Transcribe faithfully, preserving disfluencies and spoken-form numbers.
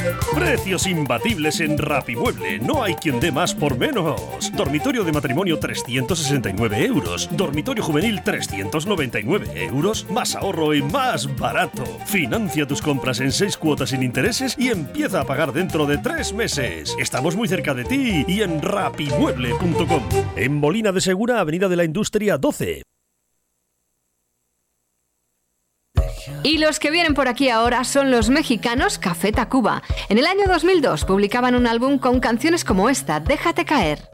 Precios imbatibles en Rapimueble. No hay quien dé más por menos. Dormitorio de matrimonio trescientos sesenta y nueve euros. Dormitorio juvenil trescientos noventa y nueve euros. Más ahorro y más barato. Financia tus compras en seis cuotas sin intereses y empieza a pagar dentro de tres meses. Estamos muy cerca de ti y en rapimueble punto com. En Molina de Segura, Avenida de la Industria doce. Y los que vienen por aquí ahora son los mexicanos Café Tacuba. En el año dos mil dos publicaban un álbum con canciones como esta, Déjate caer.